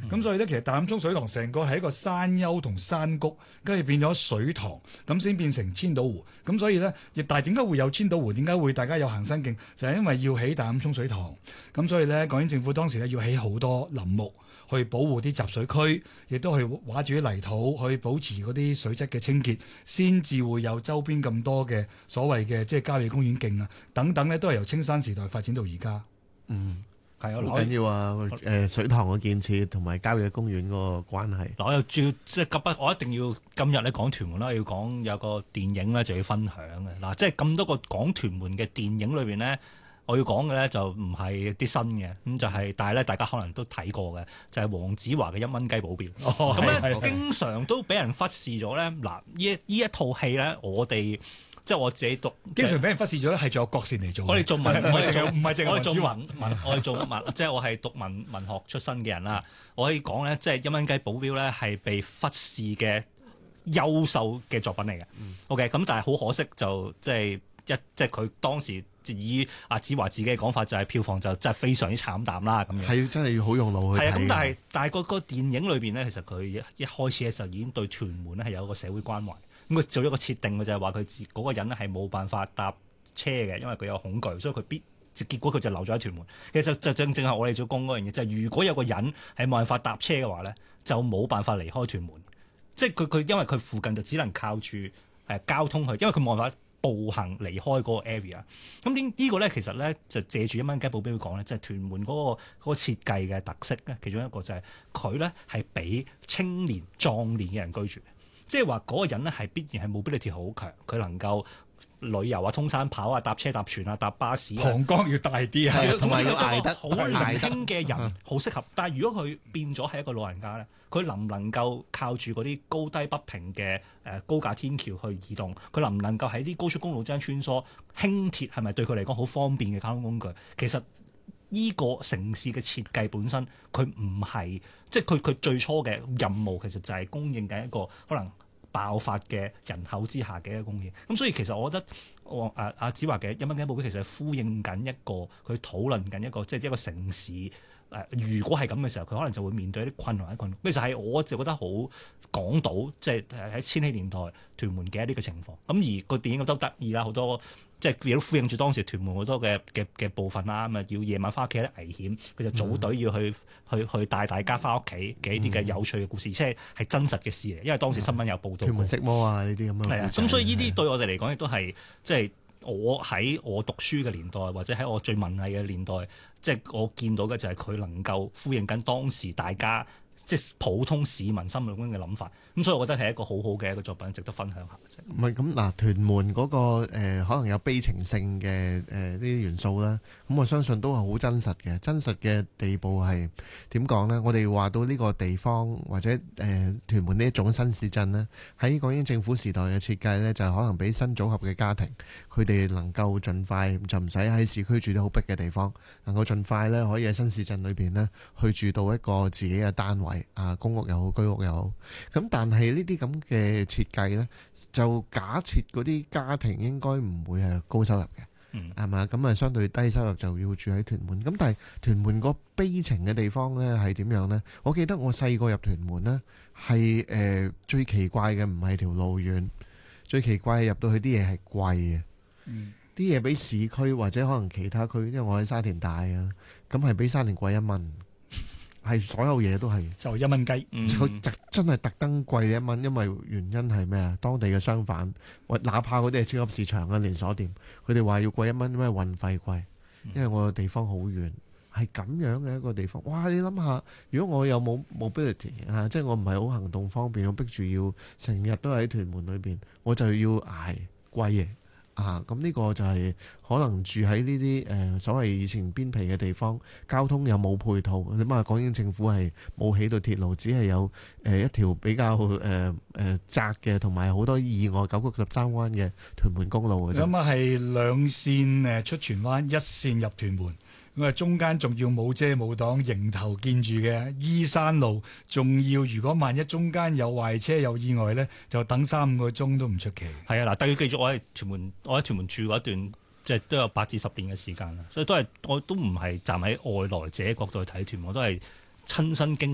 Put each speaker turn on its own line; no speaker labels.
咁所以咧，其實大欖涌水塘成個係一個山丘同山谷，跟住變咗水塘，咁先變成千島湖。咁所以咧，但係點解會有千島湖？點解會大家有行山徑？就係因為要起大欖涌水塘。咁所以咧，港英政府當時咧要起好多林木去保護啲集水區，亦都去挖住啲泥土去保持嗰啲水質嘅清潔，先至會有周邊咁多嘅所謂嘅即係郊野公園徑啊等等咧，都係由青山時代發展到而家。
係好緊要啊！水塘嘅建設同埋郊野公園嗰個關係。
我又照即係急不，我一定要今日咧講屯門啦，要講有個電影咧就要分享嘅嗱，即係咁多個講屯門嘅電影裏邊呢，我要講嘅咧就唔係啲新嘅，咁就係、是，但係咧大家可能都睇過嘅，就係、是、黃子華嘅《一蚊雞保鏢》。咁咧經常都俾人忽視咗咧。嗱，呢一套戲咧，我哋。即係我自己讀，
經常俾人忽視咗咧，係仲有郭羨妮做。
我哋做文，
唔係淨係黃子華。
我哋做文，即係我係讀文學出身嘅人啦。我可以講咧，即係《一蚊雞保鏢》咧係被忽視嘅優秀嘅作品嚟嘅。OK， 咁但係好可惜就即係佢當時以阿子華自己嘅講法就係票房就真係非常之慘淡啦咁樣。
係真係要好用腦去睇。係啊，
咁但係個電影裏邊咧，其實佢一開始嘅時候已經對屯門咧係有一個社會關懷。咁佢做一個設定嘅就係話佢嗰個人咧係冇辦法搭車嘅，因為佢有恐懼，所以佢結果佢就留咗喺屯門。其實就正係我哋做工嗰樣嘢，就係如果有個人係冇辦法搭車嘅話咧，就冇辦法離開屯門。即係佢因為佢附近就只能靠住交通去，因為佢冇辦法步行離開嗰個 area。咁呢個咧其實咧就借住一蚊雞保鏢講咧，即係屯門嗰個設計嘅特色咧，其中一個就係佢咧係俾青年壯年嘅人居住。即係話嗰個人咧係必然係 mobility 好強，佢能夠旅遊啊、通山跑啊、搭車搭船啊、搭巴士啊，
膀胱要大啲啊，
同埋要捱得
好年輕嘅人好適合。但係如果佢變咗係一個老人家咧，佢能唔能夠靠住嗰啲高低不平嘅高架天橋去移動？佢能唔能夠喺啲高速公路之間穿梭？輕鐵係咪對佢嚟講好方便嘅交通工具？其實呢個城市嘅設計本身，佢唔係即係佢最初嘅任務，其實就係供應緊一個可能爆發嘅人口之下嘅一個供應。咁所以其實我覺得阿子華嘅《一蚊雞保鏢》其實係呼應緊一個佢討論緊一個即係一個城市。如果係咁嘅時候，佢可能就會面對一啲困難。其實係我就覺得好講到即係喺千禧年代屯門嘅一啲嘅情況。咁而個電影都得意啦，好多即係亦都呼應住當時屯門好多嘅部分啦。咁啊要夜晚翻屋企有啲危險，佢就組隊要去帶大家翻屋企嘅一啲嘅有趣嘅故事，即係真實嘅事嚟。因為當時新聞有報道。
屯門色魔啊呢啲咁樣。
係啊，咁所以呢啲對我哋嚟講亦都係即係。我喺我讀書嘅年代，或者喺我最文藝嘅年代，即係我見到嘅就係佢能夠呼應緊當時大家即係普通市民心目中嘅諗法。咁所以我覺得係一個好好嘅一個作品，值得分享下。
唔係咁嗱，屯門嗰個可能有悲情性嘅呢啲元素啦。咁我相信都係好真實嘅，真實嘅地步係點講呢？我哋話到呢個地方或者屯門呢一種新市鎮呢，喺港英政府時代嘅設計呢，就係可能俾新組合嘅家庭，佢哋能夠盡快就唔使喺市區住得好逼嘅地方，能夠盡快呢可以喺新市鎮裏邊呢去住到一個自己嘅單位啊，公屋又好，居屋又好。咁但係呢啲咁嘅設計呢，就假設嗰啲家庭應該唔會係高收入嘅，係嘛？咁啊，相對低收入就要住喺屯門。咁但係屯門個悲情嘅地方呢係點樣呢？我記得我細個入屯門呢，係最奇怪嘅唔係條路遠，最奇怪係入到去啲嘢係貴嘅，啲嘢比市區或者可能其他區，因為我喺沙田大啊，咁係比沙田貴1蚊。係所有嘢都係
就1蚊雞，
佢真係特登貴1蚊，因為原因係咩啊？當地嘅商販，哪怕嗰啲係超級市場嘅連鎖店，佢哋話要貴1蚊，因為運費貴，因為我個地方好遠，係咁樣嘅一個地方。哇！你諗下，如果我有冇 mobility 啊，即係我唔係好行動方便，我逼住要成日都喺屯門裏邊，我就要捱貴嘢。咁呢個就係可能住喺呢啲所謂以前邊皮嘅地方，交通又冇配套。你諗下，港英政府係冇起到鐵路，只係有一條比較窄嘅，同埋好多意外9曲13彎嘅屯門公路嘅啫。
咁啊係2線出荃灣，1線入屯門。咁啊，中間仲要冇遮冇擋，迎頭見住嘅依山路，仲要如果萬一中間有壞車有意外咧，就等3-5個鐘都唔出奇。
係啊，嗱，但要記住，我喺屯門住嗰一段，即係都有8至10年嘅時間啦，所以我都唔係站喺外來者角度去睇屯門，我都係親身經